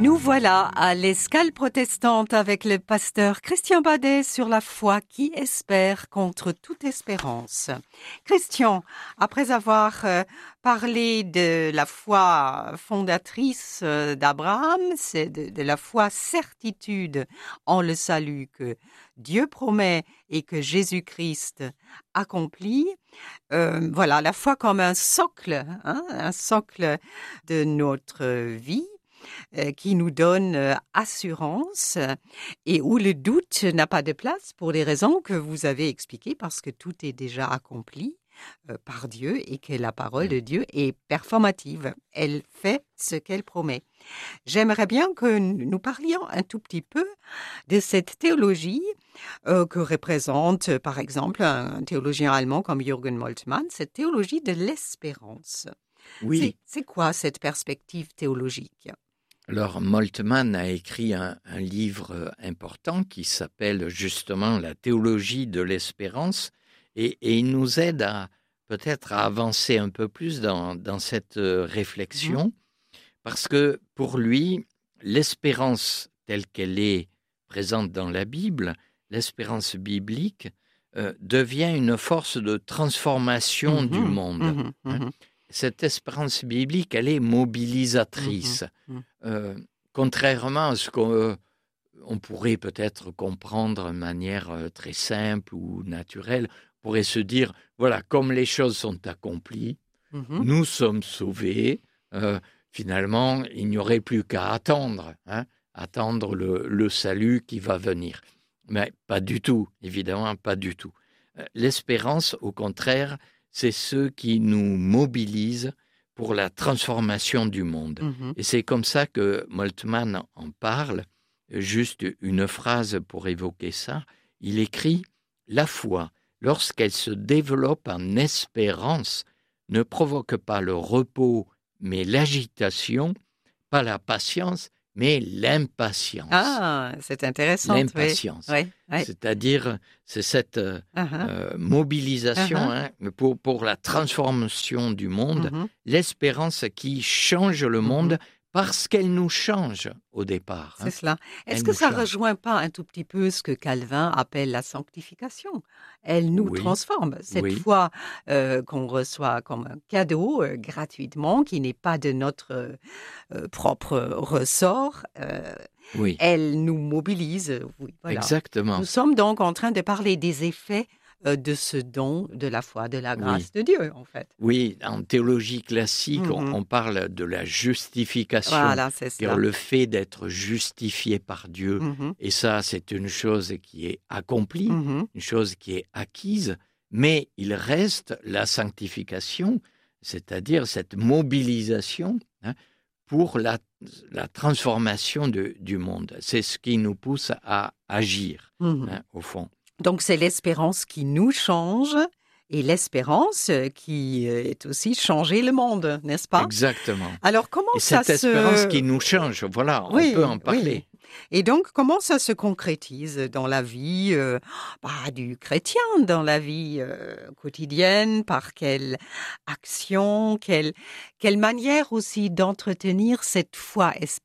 Nous voilà à l'Escale protestante avec le pasteur Christian Badet sur la foi qui espère contre toute espérance. Christian, après avoir parlé de la foi fondatrice d'Abraham, c'est de la foi certitude en le salut que Dieu promet et que Jésus-Christ accomplit, voilà, la foi comme un socle de notre vie. Qui nous donne assurance et où le doute n'a pas de place pour les raisons que vous avez expliquées parce que tout est déjà accompli par Dieu et que la parole de Dieu est performative. Elle fait ce qu'elle promet. J'aimerais bien que nous parlions un tout petit peu de cette théologie que représente par exemple un théologien allemand comme Jürgen Moltmann, cette théologie de l'espérance. Oui. C'est quoi cette perspective théologique ? Alors, Moltmann a écrit un livre important qui s'appelle justement La théologie de l'espérance et il nous aide peut-être à avancer un peu plus dans cette réflexion parce que pour lui, l'espérance telle qu'elle est présente dans la Bible, l'espérance biblique, devient une force de transformation du monde. Cette espérance biblique, elle est mobilisatrice. Contrairement à ce qu'on pourrait peut-être comprendre de manière très simple ou naturelle, on pourrait se dire, voilà, comme les choses sont accomplies, nous sommes sauvés, finalement, il n'y aurait plus qu'à attendre, attendre le salut qui va venir. Mais pas du tout, évidemment, pas du tout. L'espérance, au contraire, c'est ce qui nous mobilise pour la transformation du monde. Et c'est comme ça que Moltmann en parle. Juste une phrase pour évoquer ça. Il écrit « La foi, lorsqu'elle se développe en espérance, ne provoque pas le repos, mais l'agitation, pas la patience, mais l'impatience. » Ah, c'est intéressant. L'impatience. Oui. C'est-à-dire, c'est cette mobilisation pour la transformation du monde, l'espérance qui change le monde parce qu'elle nous change au départ. C'est cela. Est-ce que ça ne rejoint pas un tout petit peu ce que Calvin appelle la sanctification ? Elle nous transforme. Cette foi qu'on reçoit comme un cadeau gratuitement, qui n'est pas de notre propre ressort, elle nous mobilise. Voilà. Exactement. Nous sommes donc en train de parler des effets de ce don de la foi, de la grâce de Dieu, en fait. Oui, en théologie classique, on parle de la justification, voilà, c'est cela. Le fait d'être justifié par Dieu. Et ça, c'est une chose qui est accomplie, une chose qui est acquise, mais il reste la sanctification, c'est-à-dire cette mobilisation pour la transformation du monde. C'est ce qui nous pousse à agir, au fond. Donc, c'est l'espérance qui nous change et l'espérance qui est aussi changer le monde, n'est-ce pas ? Exactement. Alors, comment cette espérance qui nous change, voilà, on peut en parler. Oui. Et donc, comment ça se concrétise dans la vie du chrétien, dans la vie quotidienne, par quelle action, quelle manière aussi d'entretenir cette foi-espérance ?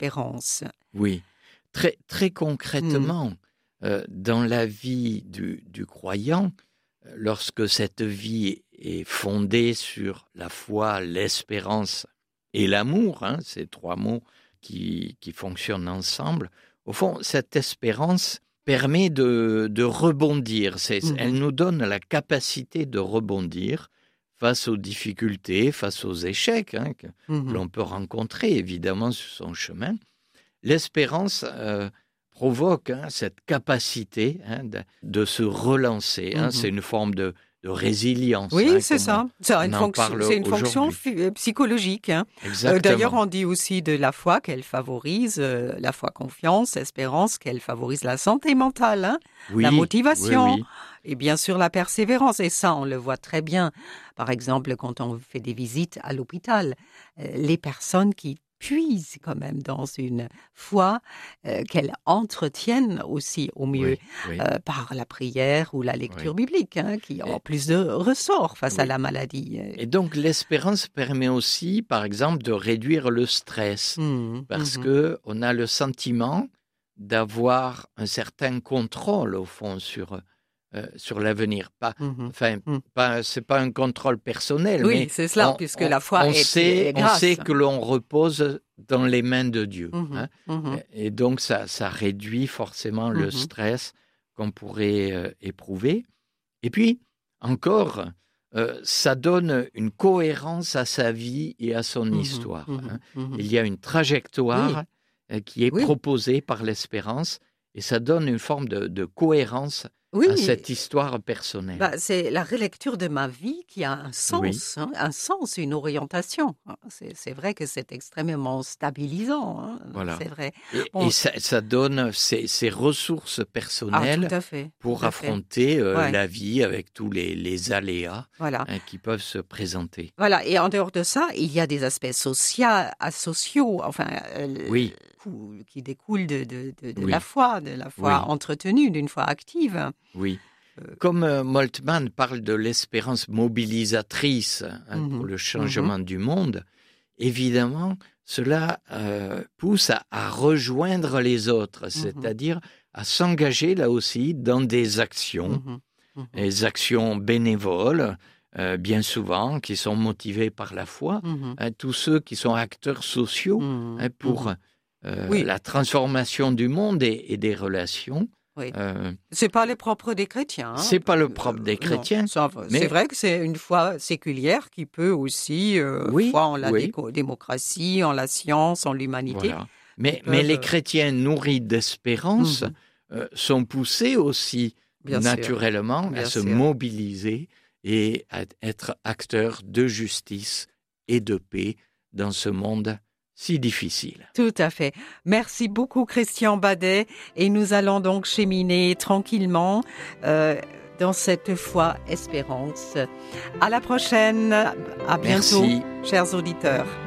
Oui, très, très concrètement. Dans la vie du croyant, lorsque cette vie est fondée sur la foi, l'espérance et l'amour, ces trois mots qui fonctionnent ensemble, au fond, cette espérance permet de rebondir. Elle nous donne la capacité de rebondir face aux difficultés, face aux échecs que l'on peut rencontrer, évidemment, sur son chemin. L'espérance provoque cette capacité de se relancer. C'est une forme de résilience. Oui, c'est ça. C'est une fonction psychologique. D'ailleurs, on dit aussi de la foi qu'elle favorise la foi confiance, espérance, qu'elle favorise la santé mentale, la motivation et bien sûr la persévérance. Et ça, on le voit très bien. Par exemple, quand on fait des visites à l'hôpital, les personnes qui puise quand même dans une foi qu'elle entretienne aussi au mieux oui, par la prière ou la lecture oui. biblique, hein, qui Et ont plus de ressort face à oui. la maladie. Et donc l'espérance permet aussi, par exemple, de réduire le stress parce Mhm. que on a le sentiment d'avoir un certain contrôle au fond sur l'avenir. Pas Mhm. enfin, Mhm. c'est pas un contrôle personnel, Oui, mais c'est cela, puisque la foi est on sait grâce. que l'on repose dans les mains de Dieu, Mhm. hein. Mhm. Et donc ça réduit forcément le Mhm. stress qu'on pourrait, éprouver. Et puis, encore, ça donne une cohérence à sa vie et à son Mhm. histoire, hein. Mhm. Mhm. Il y a une trajectoire, Oui, qui est oui, proposée par l'espérance et ça donne une forme de cohérence à oui. cette histoire personnelle. Bah, c'est la relecture de ma vie qui a Oui, un sens, une orientation, hein. C'est vrai que c'est extrêmement stabilisant, hein, voilà. c'est vrai. Et Bon, ça donne ces ressources ah, tout personnelles à fait, tout pour à fait. affronter, Ouais, la vie avec tous les aléas, voilà. hein, qui peuvent se présenter. Voilà, et en dehors de ça, il y a des aspects sociaux, enfin, Oui, qui découlent oui, de la foi oui, entretenue, d'une foi active. oui. Euh, Comme Moltmann parle de l'espérance mobilisatrice, hein, pour mhm, le mhm, changement du monde, évidemment, cela pousse à rejoindre les autres, mhm, c'est-à-dire à s'engager là aussi dans mhm, mhm, des actions bénévoles, bien souvent, qui sont motivées par la foi. mhm, Hein, tous ceux qui sont acteurs sociaux, mhm, hein, pour mhm. Oui, la transformation du monde et des relations. oui. euh, C'est pas le propre des chrétiens, hein, c'est pas le propre des non, chrétiens, ça c'est mais vrai que c'est une foi séculière qui peut aussi, oui, foi en la oui, démocratie, en la science, en l'humanité, voilà. qui Mais peuvent, les chrétiens nourris d'espérance mmh, sont poussés aussi bien sûr, naturellement à bien se sûr. mobiliser et à être acteurs de justice et de paix dans ce monde si difficile. Tout à fait. Merci beaucoup Christian Badet et nous allons donc cheminer tranquillement, heu, dans cette foi espérance. À la prochaine, à bientôt, Merci. chers auditeurs.